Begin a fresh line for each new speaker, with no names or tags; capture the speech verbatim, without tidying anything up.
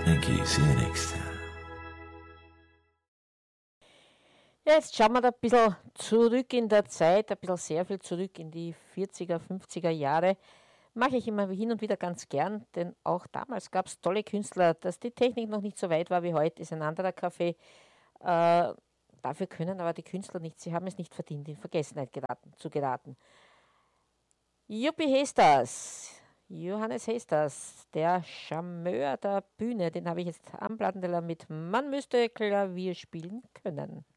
Thank you. See you next time.
Ja, jetzt schauen wir da ein bisschen zurück in der Zeit, ein bisschen sehr viel zurück in die vierziger, fünfziger Jahre. Mache ich immer hin und wieder ganz gern, denn auch damals gab es tolle Künstler. Dass die Technik noch nicht so weit war wie heute, ist ein anderer Kaffee. Äh, dafür können aber die Künstler nichts. Sie haben es nicht verdient, in Vergessenheit geraten, zu geraten. Juppie Hestas, Johannes Hestas, der Charmeur der Bühne, den habe ich jetzt am Plattenteller mit Man müsste Klavier spielen können.